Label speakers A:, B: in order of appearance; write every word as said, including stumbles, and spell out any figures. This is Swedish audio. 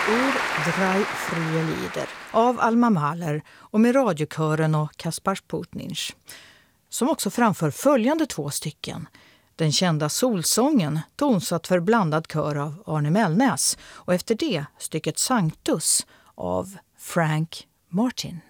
A: ur Drei frie Lieder av Alma Mahler och med radiokören och Kaspar Putninch, som också framför följande två stycken. Den kända Solsången, tonsatt för blandad kör av Arne Mellnäs, och efter det stycket Sanctus av Frank Martin.